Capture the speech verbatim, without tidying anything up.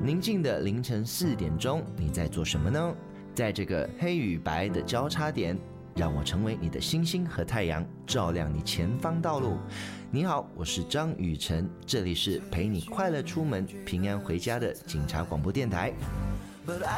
宁静的凌晨四点钟，你在做什么呢？在这个黑与白的交叉点，让我成为你的星星和太阳，照亮你前方道路。你好，我是张雨晨，这里是陪你快乐出门、平安回家的警察广播电台。